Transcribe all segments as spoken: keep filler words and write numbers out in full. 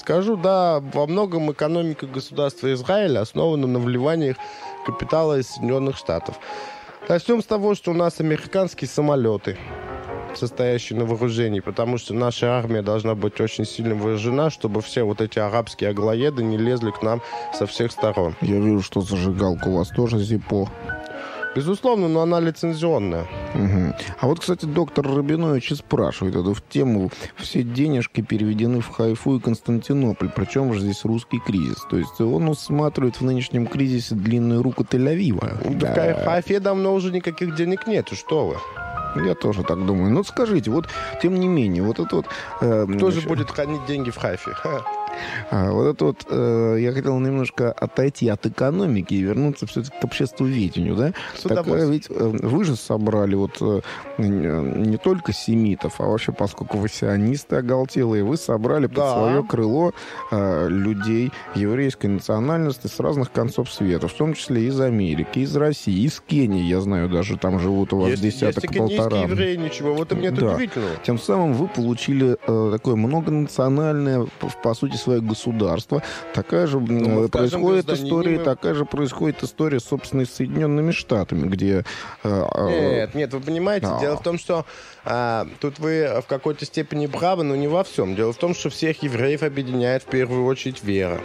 скажу, да, во многом экономика государства Израиля основана на вливаниях капитала из Соединенных Штатов. Начнем с того, что у нас американские самолеты, состоящие на вооружении, потому что наша армия должна быть очень сильно вооружена, чтобы все вот эти арабские аглоеды не лезли к нам со всех сторон. Я вижу, что зажигалка у вас тоже Зиппо. Безусловно, но она лицензионная. Угу. А вот, кстати, доктор Рабинович и спрашивает это в тему: все денежки переведены в Хайфу и Константинополь, причем же здесь русский кризис. То есть он усматривает в нынешнем кризисе длинную руку Тель-Авива. Да. В Хайфе давно уже никаких денег нету, что вы. Я тоже так думаю. Но скажите, вот, тем не менее, вот это вот... Э, Кто же будет хранить деньги в Хайфе? Ха. А, вот это вот, э, я хотел немножко отойти от экономики и вернуться все-таки к обществоведению, да? Так, ведь э, вы же собрали вот э, не только семитов, а вообще, поскольку вы сионисты оголтелые, вы собрали под да. свое крыло э, людей еврейской национальности с разных концов света, в том числе из Америки, из России, из Кении, я знаю, даже там живут у вас есть, десяток-полтора. Есть евреи, ничего, вот это мне да. удивительного. Тем самым вы получили э, такое многонациональное, по сути, свое государство. Такая же ну, происходит история, мы... такая же происходит история, собственно, с Соединенными Штатами, где... Э, нет, нет, вы понимаете, а... дело в том, что а, тут вы в какой-то степени правы, но не во всем. Дело в том, что всех евреев объединяет в первую очередь вера.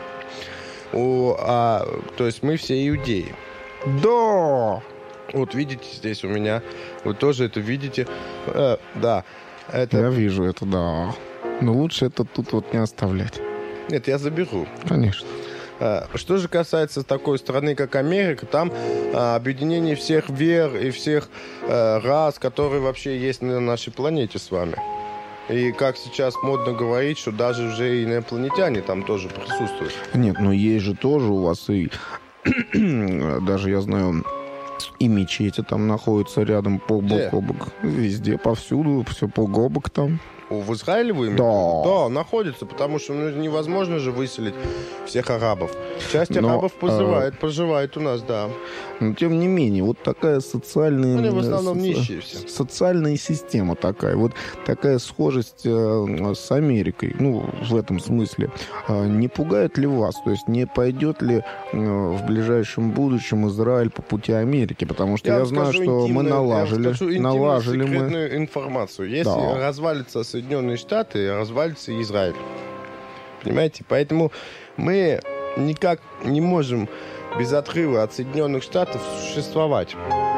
У, а, то есть мы все иудеи. Да! Вот видите, здесь у меня, вы тоже это видите. Э, да. Это... Я вижу это, да. Но лучше это тут вот не оставлять. Нет, я заберу. Конечно. Что же касается такой страны, как Америка, там а, объединение всех вер и всех а, рас, которые вообще есть на нашей планете с вами. И как сейчас модно говорить, что даже уже и инопланетяне там тоже присутствуют. Нет, но есть же тоже у вас и даже, я знаю, и мечети там находятся рядом по бок о бок. Везде, повсюду, все по бок там. В Израиле вы имеете? Да. Да, находится, потому что ну, невозможно же выселить всех арабов. Часть Но, арабов проживает, а... проживает у нас, да. Но, тем не менее, вот такая социальная... Они в основном со... нищие все. Социальная система такая, вот такая схожесть э, с Америкой, ну, в этом смысле, э, не пугает ли вас? То есть не пойдет ли э, в ближайшем будущем Израиль по пути Америки? Потому что я, я знаю, что мы налажили, я скажу налажили секретную мы... информацию. Если да. развалится Соединенные Штаты, развалится и Израиль. Понимаете? Поэтому мы никак не можем без отрыва от Соединенных Штатов существовать.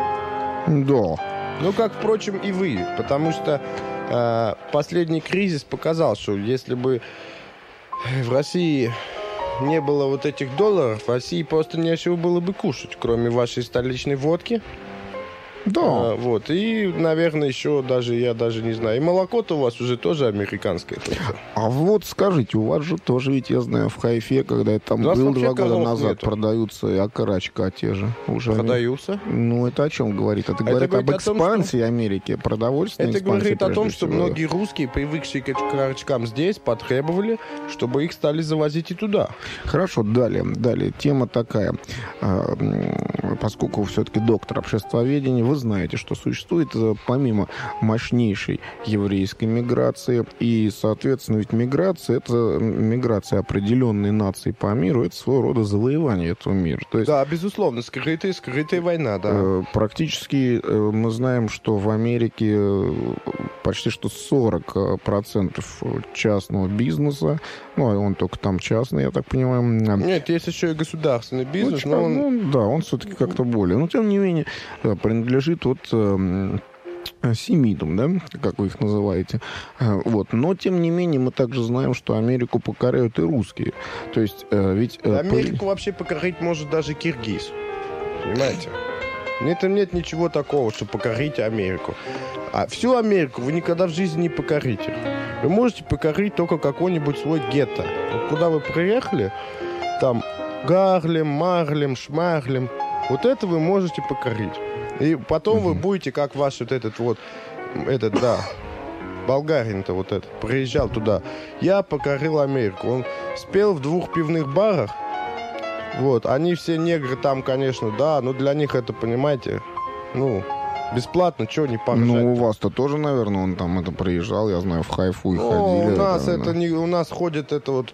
Да. Ну, как, впрочем, и вы. Потому что э, последний кризис показал, что если бы в России не было вот этих долларов, в России просто нечего было бы кушать, кроме вашей столичной водки. Да. А, вот. И, наверное, еще даже, я даже не знаю. И молоко-то у вас уже тоже американское. Только. А вот скажите, у вас же тоже, ведь я знаю, в Хайфе, когда я там был два года назад, нету. Продаются и окорочка те же. Уже продаются? Они... Ну, это о чем говорит? Это, это говорит об экспансии том, что... Америки, продовольственной это экспансии. Это говорит о том, что всего. Многие русские, привыкшие к этим окорочкам здесь, потребовали, чтобы их стали завозить и туда. Хорошо, далее. Далее. Тема такая. Поскольку все-таки доктор обществоведения, вы знаете, что существует помимо мощнейшей еврейской миграции и, соответственно, ведь миграция — это миграция определенной нации по миру, это своего рода завоевание этого мира. То есть, да, безусловно, скрытая, скрытая война, да. Э, практически э, мы знаем, что в Америке почти что сорок процентов частного бизнеса, ну, он только там частный, я так понимаю. Нет, есть еще и государственный бизнес, ну, но он... Ну, да, он все-таки как-то более. Но, тем не менее, принадлежит вот э, семитам, да, как вы их называете. Вот. Но, тем не менее, мы также знаем, что Америку покоряют и русские. То есть, э, ведь... Э, Америку по... вообще покорить может даже киргиз. Понимаете? Нет, нет ничего такого, что покорить Америку. А всю Америку вы никогда в жизни не покорите. Вы можете покорить только какой-нибудь свой гетто. Вот куда вы приехали, там Гарлем, Марлем, Шмарлем, вот это вы можете покорить. И потом угу. вы будете, как ваш вот этот вот, этот, да, болгарин-то вот этот, приезжал туда. Я покорил Америку. Он спел в двух пивных барах. Вот, они все негры там, конечно, да, но для них это, понимаете, ну, бесплатно, что не поржать. Ну, у вас-то тоже, наверное, он там это приезжал, я знаю, в Хайфу и ну, ходили. у нас это, это не, у нас ходит это вот